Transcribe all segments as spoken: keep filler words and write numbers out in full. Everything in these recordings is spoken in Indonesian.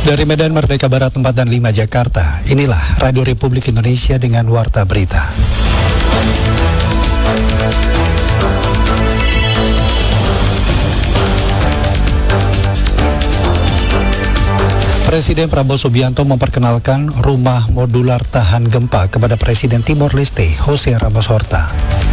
Dari Medan Merdeka Barat empat dan lima Jakarta, inilah Radio Republik Indonesia dengan Warta Berita. Presiden Prabowo Subianto memperkenalkan rumah modular tahan gempa kepada Presiden Timor Leste, Jose Ramos Horta.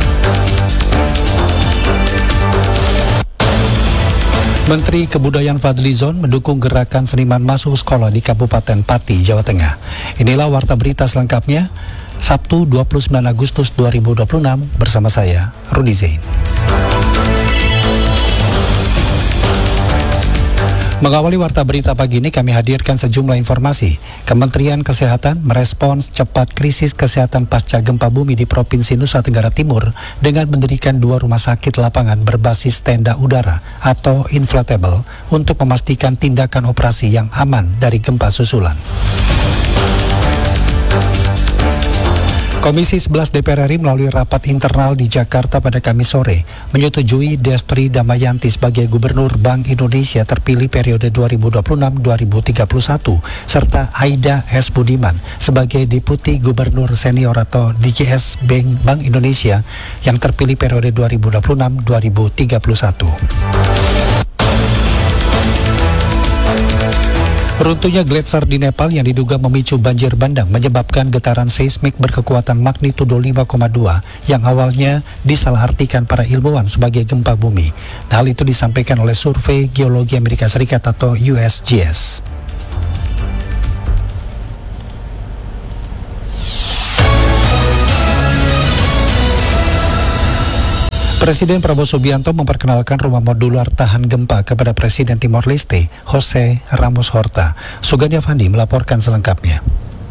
Menteri Kebudayaan Fadlizon mendukung gerakan seniman masuk sekolah di Kabupaten Pati, Jawa Tengah. Inilah Warta Berita selengkapnya, Sabtu dua puluh sembilan Agustus dua ribu dua puluh enam, bersama saya, Rudi Zain. Mengawali Warta Berita pagi ini, kami hadirkan sejumlah informasi. Kementerian Kesehatan merespons cepat krisis kesehatan pasca gempa bumi di Provinsi Nusa Tenggara Timur dengan mendirikan dua rumah sakit lapangan berbasis tenda udara atau inflatable untuk memastikan tindakan operasi yang aman dari gempa susulan. Komisi sebelas D P R R I melalui rapat internal di Jakarta pada Kamis sore menyetujui Destri Damayanti sebagai Gubernur Bank Indonesia terpilih periode dua ribu dua puluh enam sampai dua ribu tiga puluh satu serta Aida S. Budiman sebagai Deputi Gubernur Senior atau D G S Bank, Bank Indonesia yang terpilih periode dua ribu dua puluh enam sampai dua ribu tiga puluh satu. Runtuhnya gletser di Nepal yang diduga memicu banjir bandang menyebabkan getaran seismik berkekuatan magnitudo lima koma dua yang awalnya disalahartikan para ilmuwan sebagai gempa bumi. Hal itu disampaikan oleh Survei Geologi Amerika Serikat atau U S G S. Presiden Prabowo Subianto memperkenalkan rumah modular tahan gempa kepada Presiden Timor Leste, Jose Ramos Horta. Sugandi Avandi melaporkan selengkapnya.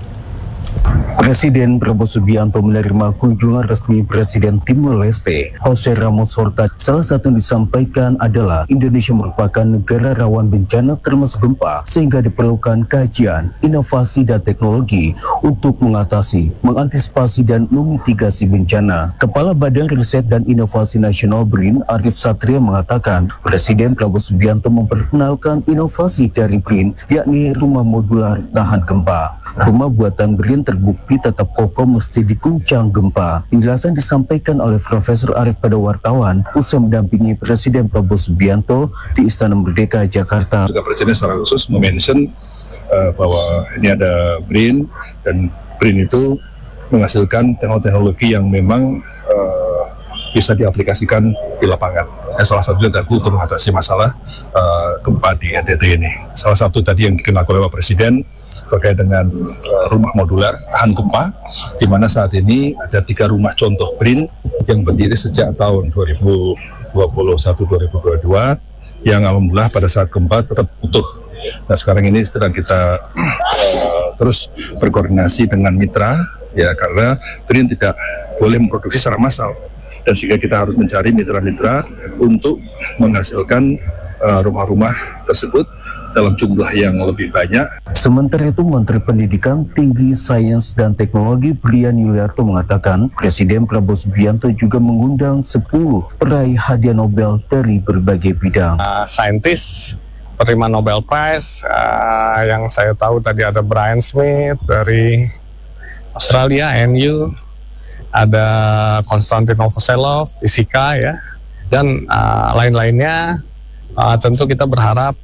Presiden Prabowo Subianto menerima kunjungan resmi Presiden Timor Leste, Jose Ramos Horta. Salah satu yang disampaikan adalah Indonesia merupakan negara rawan bencana termasuk gempa, sehingga diperlukan kajian, inovasi dan teknologi untuk mengatasi, mengantisipasi dan memitigasi bencana. Kepala Badan Riset dan Inovasi Nasional B R I N, Arif Satria mengatakan, Presiden Prabowo Subianto memperkenalkan inovasi dari B R I N, yakni rumah modular tahan gempa. Rumah buatan B R I N terbukti tetap kokoh meski diguncang gempa. Penjelasan disampaikan oleh Profesor Arif pada wartawan usai mendampingi Presiden Prabowo Subianto di Istana Merdeka, Jakarta. Juga Presiden secara khusus memention uh, bahwa ini ada B R I N dan B R I N itu menghasilkan teknologi yang memang uh, bisa diaplikasikan di lapangan. Eh, salah satunya tadi untuk mengatasi masalah uh, gempa di N T T ini. Salah satu tadi yang dikenalkan oleh Pak Presiden terkait dengan uh, rumah modular tahan gempa, di mana saat ini ada tiga rumah contoh B R I N yang berdiri sejak tahun dua ribu dua puluh satu sampai dua ribu dua puluh dua yang alhamdulillah pada saat gempa tetap utuh. Nah sekarang ini sedang kita uh, terus berkoordinasi dengan mitra, ya karena B R I N tidak boleh memproduksi secara massal. Dan sehingga kita harus mencari mitra-mitra untuk menghasilkan uh, rumah-rumah tersebut dalam jumlah yang lebih banyak. Sementara itu, Menteri Pendidikan Tinggi, Sains dan Teknologi Brian Yuliarto mengatakan, Presiden Prabowo Subianto juga mengundang sepuluh peraih hadiah Nobel dari berbagai bidang. Uh, saintis penerima Nobel Prize, uh, yang saya tahu tadi ada Brian Smith dari Australia, N U, ada Konstantin Novoselov, Fisika ya, dan uh, lain-lainnya. Uh, tentu kita berharap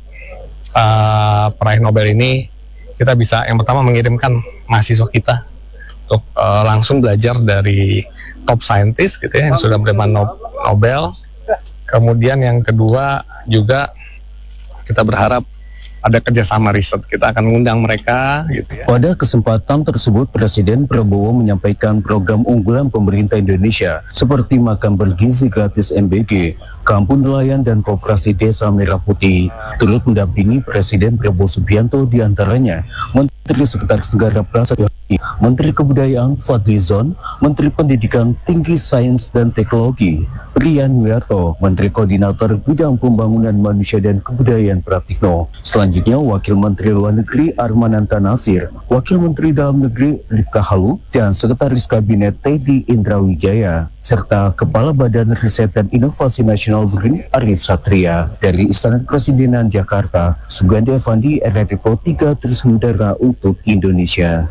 uh, peraih Nobel ini kita bisa yang pertama mengirimkan mahasiswa kita untuk uh, langsung belajar dari top scientist gitu ya yang sudah menerima no- Nobel. Kemudian yang kedua juga kita berharap ada kerjasama riset, kita akan mengundang mereka gitu ya. Pada kesempatan tersebut, Presiden Prabowo menyampaikan program unggulan pemerintah Indonesia seperti makan bergizi gratis M B G, Kampung Nelayan dan Koperasi Desa Merah Putih. Turut mendampingi Presiden Prabowo Subianto diantaranya Menteri Sekretaris Negara Prasetyo, Menteri Kebudayaan Fadlizon, Menteri Pendidikan Tinggi, Sains dan Teknologi Brian Yuliarto, Menteri Koordinator Bidang Pembangunan Manusia dan Kebudayaan Pratikno. Selanjutnya Selanjutnya, Wakil Menteri Luar Negeri Armananta Nasir, Wakil Menteri Dalam Negeri Rifka Halu, dan Sekretaris Kabinet Teddy Indrawijaya, serta Kepala Badan Riset dan Inovasi Nasional BRIN Arif Satria. Dari Istana Kepresidenan Jakarta, Sugandi Evandi, R R I Pro tiga terus mendera untuk Indonesia.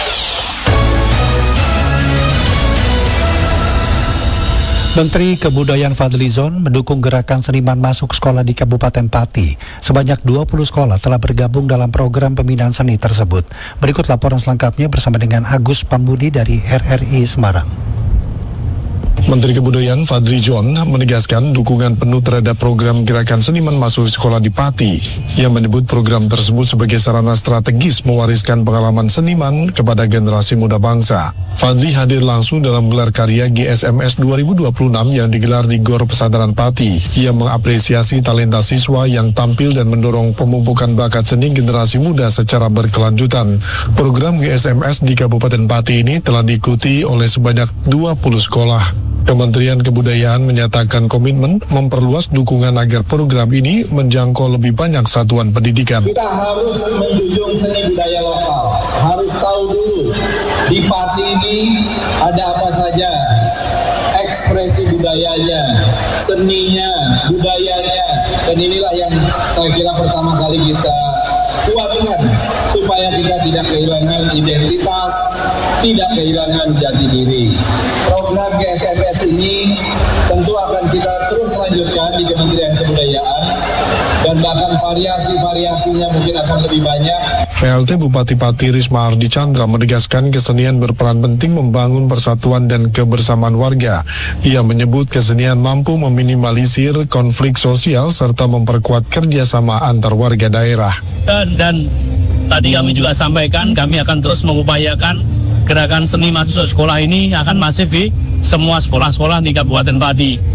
Menteri Kebudayaan Fadlizon mendukung gerakan seniman masuk sekolah di Kabupaten Pati. Sebanyak dua puluh sekolah telah bergabung dalam program pembinaan seni tersebut. Berikut laporan selengkapnya bersama dengan Agus Pambudi dari R R I Semarang. Menteri Kebudayaan Fadlizon menegaskan dukungan penuh terhadap program gerakan seniman masuk sekolah di Pati. Ia menyebut program tersebut sebagai sarana strategis mewariskan pengalaman seniman kepada generasi muda bangsa. Fadli hadir langsung dalam gelar karya G S M S dua ribu dua puluh enam yang digelar di Gor Pesantren Pati. Ia mengapresiasi talenta siswa yang tampil dan mendorong pemupukan bakat seni generasi muda secara berkelanjutan. Program G S M S di Kabupaten Pati ini telah diikuti oleh sebanyak dua puluh sekolah. Kementerian Kebudayaan menyatakan komitmen memperluas dukungan agar program ini menjangkau lebih banyak satuan pendidikan. Kita harus menjunjung seni budaya lokal, harus tahu dulu di Pati ini ada apa saja, ekspresi budayanya, seninya, budayanya, dan inilah yang saya kira pertama kali kita kuatkan supaya kita tidak kehilangan identitas, tidak kehilangan jati diri. Program G S M S ini tentu akan kita terus lanjutkan di Kementerian Kebudayaan dan bahkan variasi-variasinya mungkin akan lebih banyak. P L T Bupati Pati Risma Ardi Chandra menegaskan kesenian berperan penting membangun persatuan dan kebersamaan warga. Ia menyebut kesenian mampu meminimalisir konflik sosial serta memperkuat kerjasama antar warga daerah. Dan, dan tadi kami juga sampaikan kami akan terus mengupayakan gerakan seni masuk sekolah ini akan masif di semua sekolah-sekolah di Kabupaten Pati.